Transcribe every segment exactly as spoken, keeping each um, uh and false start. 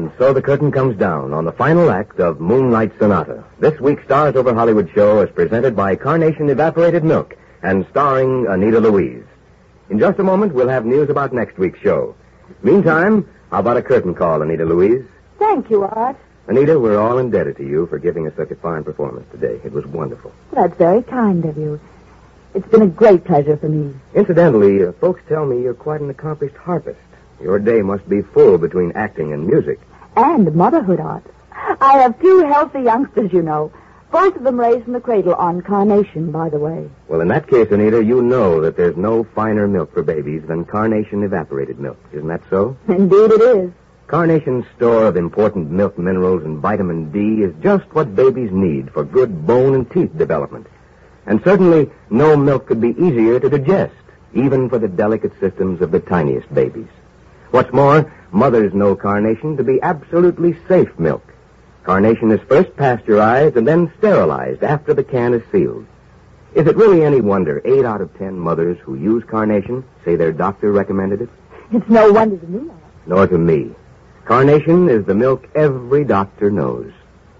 And so the curtain comes down on the final act of Moonlight Sonata. This week's Stars Over Hollywood show is presented by Carnation Evaporated Milk and starring Anita Louise. In just a moment, we'll have news about next week's show. Meantime, how about a curtain call, Anita Louise? Thank you, Art. Anita, we're all indebted to you for giving us such a fine performance today. It was wonderful. That's very kind of you. It's been a great pleasure for me. Incidentally, uh, folks tell me you're quite an accomplished harpist. Your day must be full between acting and music. And motherhood, Art. I have two healthy youngsters, you know. Both of them raised in the cradle on Carnation, by the way. Well, in that case, Anita, you know that there's no finer milk for babies than Carnation Evaporated Milk. Isn't that so? Indeed it is. Carnation's store of important milk minerals and vitamin D is just what babies need for good bone and teeth development. And certainly, no milk could be easier to digest, even for the delicate systems of the tiniest babies. What's more, mothers know Carnation to be absolutely safe milk. Carnation is first pasteurized and then sterilized after the can is sealed. Is it really any wonder eight out of ten mothers who use Carnation say their doctor recommended it? It's no wonder to me, Art. Nor to me. Carnation is the milk every doctor knows.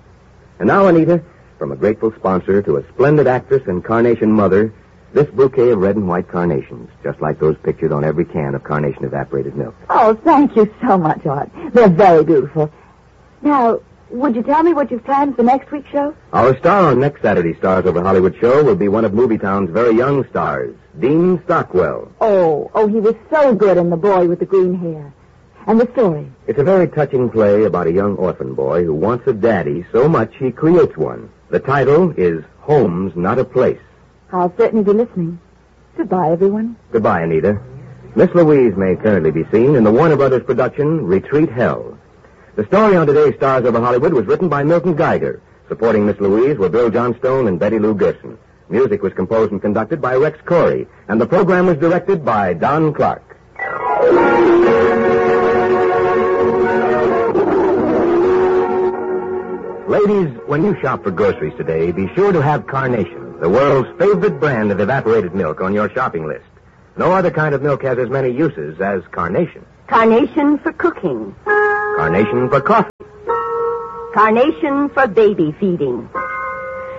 And now, Anita, from a grateful sponsor to a splendid actress and Carnation mother, this bouquet of red and white carnations, just like those pictured on every can of Carnation Evaporated Milk. Oh, thank you so much, Art. They're very beautiful. Now, would you tell me what you've planned for next week's show? Our star on next Saturday's Stars Over Hollywood show will be one of Movietown's very young stars, Dean Stockwell. Oh, oh, he was so good in The Boy with the Green Hair. And the story? It's a very touching play about a young orphan boy who wants a daddy so much he creates one. The title is Home's Not a Place. I'll certainly be listening. Goodbye, everyone. Goodbye, Anita. Miss Louise may currently be seen in the Warner Brothers production, Retreat Hell. The story on today's Stars Over Hollywood was written by Milton Geiger. Supporting Miss Louise were Bill Johnstone and Betty Lou Gerson. Music was composed and conducted by Rex Corey, and the program was directed by Don Clark. Ladies, when you shop for groceries today, be sure to have Carnation, the world's favorite brand of evaporated milk, on your shopping list. No other kind of milk has as many uses as Carnation. Carnation for cooking. Carnation for coffee. Carnation for baby feeding.